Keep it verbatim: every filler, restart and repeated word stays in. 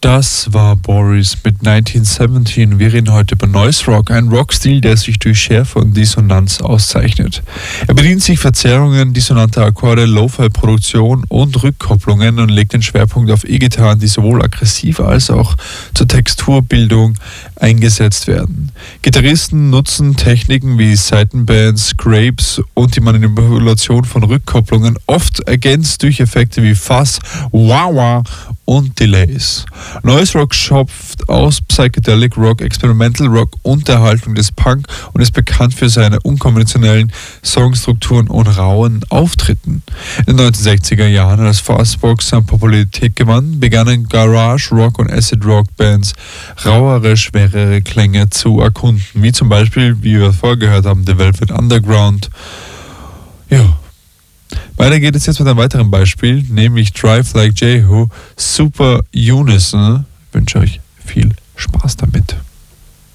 Das war Boris mit neunzehnhundertsiebzehn. Wir reden heute über Noise Rock, ein Rockstil, der sich durch Schärfe und Dissonanz auszeichnet. Er bedient sich Verzerrungen, dissonanter Akkorde, Lo-Fi-Produktion und Rückkopplungen und legt den Schwerpunkt auf E-Gitarren, die sowohl aggressiv als auch zur Texturbildung eingesetzt werden. Gitarristen nutzen Techniken wie Seitenbands, Scrapes und die Manipulation von Rückkopplungen, oft ergänzt durch Effekte wie Fuzz, Wah-Wah und Delays. Noise Rock schöpft aus Psychedelic Rock, Experimental Rock und der Haltung des Punk und ist bekannt für seine unkonventionellen Songstrukturen und rauen Auftritten. In den neunzehnhundertsechziger Jahren, als Fastbox an Popularität gewann, begannen Garage Rock und Acid Rock Bands rauere, schwerere Klänge zu erkunden, wie zum Beispiel, wie wir vorher gehört haben, The Velvet Underground. Ja. Weiter geht es jetzt mit einem weiteren Beispiel, nämlich Drive Like Jehu, Super Unison. Ich wünsche euch viel Spaß damit.